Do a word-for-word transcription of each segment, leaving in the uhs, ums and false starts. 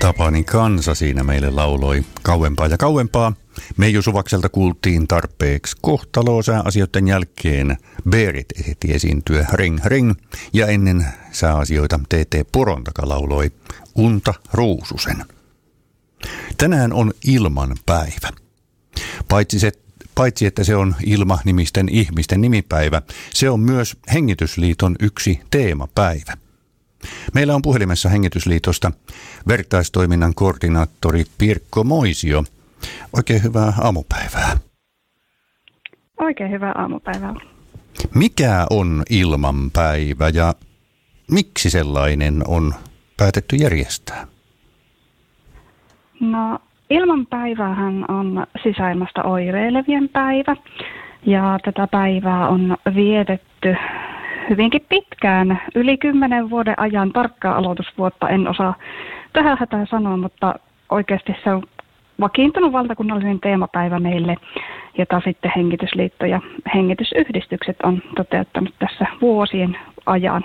Tapani Kansa siinä meille lauloi kauempaa ja kauempaa. Meiju Suvakselta kuultiin tarpeeksi kohtaloo sääasioiden jälkeen. Berit ehti esiintyä Ring Ring ja ennen sääasioita T T Porontaka lauloi Unta Ruususen. Tänään on ilman päivä. Paitsi, se, paitsi että se on ilma-nimisten ihmisten nimipäivä, se on myös Hengitysliiton yksi teemapäivä. Meillä on puhelimessa Hengitysliitosta vertaistoiminnan koordinaattori Pirkko Moisio. Oikein hyvää aamupäivää. Oikein hyvää aamupäivää. Mikä on ilmanpäivä ja miksi sellainen on päätetty järjestää? No, ilmanpäivähän on sisäilmasta oireilevien päivä ja tätä päivää on vietetty hyvinkin pitkään, yli kymmenen vuoden ajan. Tarkkaa aloitusvuotta en osaa tähän hätään sanoa, mutta oikeasti se on vakiintunut valtakunnallinen teemapäivä meille, jota sitten Hengitysliitto ja hengitysyhdistykset on toteuttanut tässä vuosien ajan.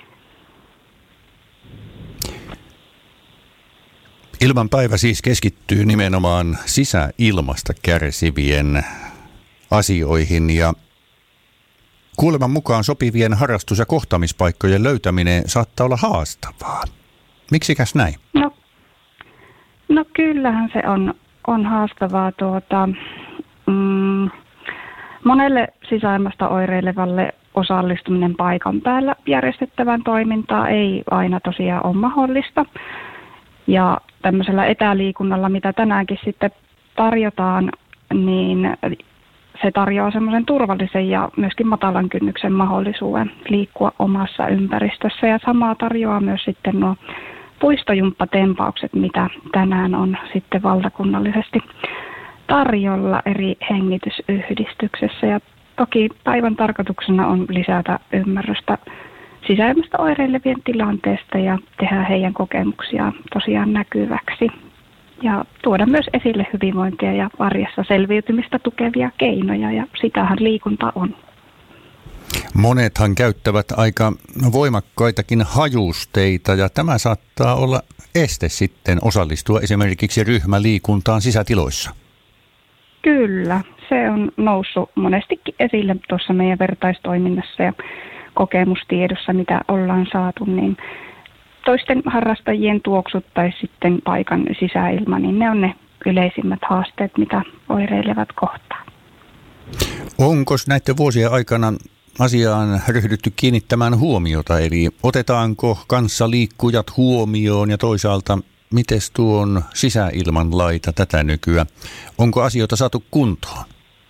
Ilmanpäivä siis keskittyy nimenomaan sisäilmasta kärsivien asioihin ja kuuleman mukaan sopivien harrastus- ja kohtaamispaikkojen löytäminen saattaa olla haastavaa. Miksikäs näin? No, no kyllähän se on, on haastavaa. Tuota, mm, monelle sisäilmasta oireilevalle osallistuminen paikan päällä järjestettävään toimintaan ei aina tosiaan ole mahdollista. Ja tämmöisellä etäliikunnalla, mitä tänäänkin sitten tarjotaan, niin se tarjoaa semmoisen turvallisen ja myöskin matalan kynnyksen mahdollisuuden liikkua omassa ympäristössä. Ja samaa tarjoaa myös sitten nuo puistojumppatempaukset, mitä tänään on sitten valtakunnallisesti tarjolla eri hengitysyhdistyksessä. Ja toki päivän tarkoituksena on lisätä ymmärrystä sisäilmasta oireilevien tilanteesta ja tehdä heidän kokemuksiaan tosiaan näkyväksi. Ja tuoda myös esille hyvinvointia ja arjessa selviytymistä tukevia keinoja, ja sitähän liikunta on. Monethan käyttävät aika voimakkaitakin hajusteita, ja tämä saattaa olla este sitten osallistua esimerkiksi ryhmäliikuntaan sisätiloissa. Kyllä, se on noussut monestikin esille tuossa meidän vertaistoiminnassa ja kokemustiedossa, mitä ollaan saatu, niin toisten harrastajien tuoksut tai sitten paikan sisäilma, niin ne on ne yleisimmät haasteet, mitä oireilevat kohtaa. Onko näiden vuosien aikana asiaan ryhdytty kiinnittämään huomiota, eli otetaanko kanssaliikkujat huomioon ja toisaalta miten tuon sisäilman laita tätä nykyään? Onko asioita saatu kuntoon?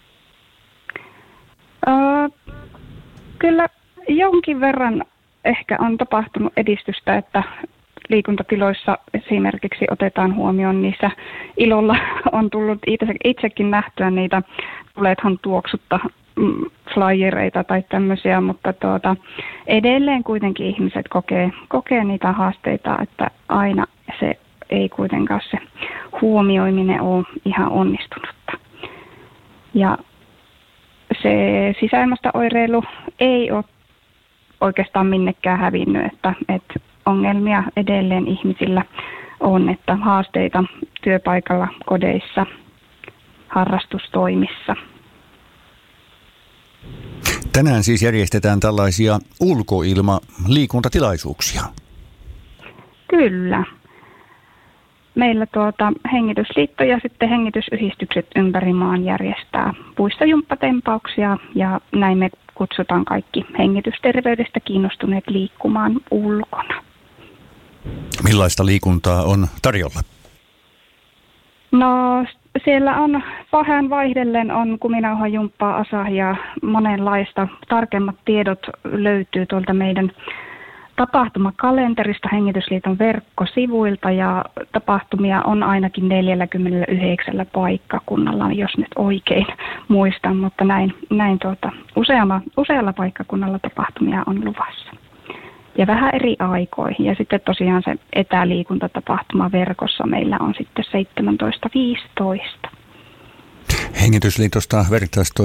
Öö, kyllä jonkin verran ehkä on tapahtunut edistystä, että liikuntatiloissa esimerkiksi otetaan huomioon niissä ilolla on tullut itsekin nähtyä niitä, tuleethan tuoksutta flyereita tai tämmöisiä, mutta tuota, edelleen kuitenkin ihmiset kokee, kokee niitä haasteita, että aina se ei kuitenkaan se huomioiminen ole ihan onnistunutta. Ja se sisäilmasta oireilu ei ole oikeastaan minnekään hävinnyt, että, että ongelmia edelleen ihmisillä on, että haasteita työpaikalla, kodeissa, harrastustoimissa. Tänään siis järjestetään tällaisia ulkoilma-liikuntatilaisuuksia. Kyllä. Meillä tuota, Hengitysliitto ja sitten hengitysyhdistykset ympäri maan järjestää puistojumppatempauksia ja näin me kutsutaan kaikki hengitysterveydestä kiinnostuneet liikkumaan ulkona. Millaista liikuntaa on tarjolla? No siellä on vähän vaihdellen on kuminauhajumppaa, asahia, monenlaista. Tarkemmat tiedot löytyy tuolta meidän tapahtumakalenterista Hengitysliiton verkkosivuilta ja tapahtumia on ainakin neljäkymmentäyhdeksän paikkakunnalla, jos nyt oikein muistan, mutta näin, näin tuota, useama, usealla paikkakunnalla tapahtumia on luvassa. Ja vähän eri aikoihin. Ja sitten tosiaan se etäliikuntatapahtuma verkossa meillä on sitten seitsemäntoista viisitoista. Hengitysliitosta vertaistoiminnan